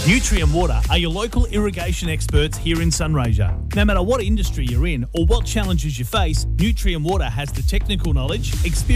Nutrien Water are your local irrigation experts here in Sunraysia. No matter what industry you're in or what challenges you face, Nutrien Water has the technical knowledge, experience